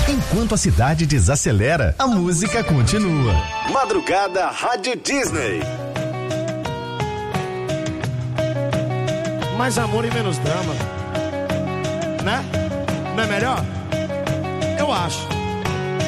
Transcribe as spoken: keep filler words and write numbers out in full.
Enquanto a cidade desacelera, a música continua. Madrugada Rádio Disney. Mais amor e menos drama, né? Não é melhor? Eu acho.